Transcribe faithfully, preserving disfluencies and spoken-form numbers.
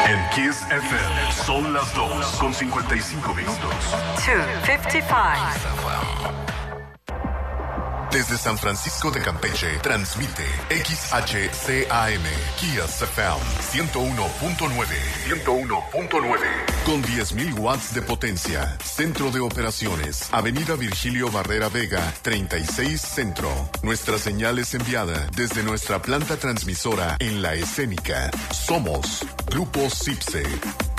En Kiss F M son las dos con cincuenta y cinco minutos. dos cincuenta y cinco. Desde San Francisco de Campeche, transmite X H C A M, Kiss F M, ciento uno punto nueve. ciento uno punto nueve. Con diez mil watts de potencia. Centro de operaciones, Avenida Virgilio Barrera Vega, treinta y seis Centro. Nuestra señal es enviada desde nuestra planta transmisora en La Escénica. Somos Grupo Cipse.